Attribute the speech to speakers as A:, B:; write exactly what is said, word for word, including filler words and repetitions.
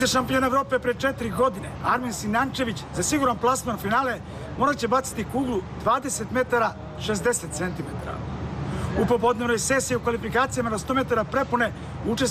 A: Šampion Evrope pre četiri godine, Armin Sinančević, za siguran plasman finale morat će baciti kuglu dvadeset metara šezdeset centimetara. U popodnevnoj sesiji u kvalifikacijama na sto metara prepune učestvuje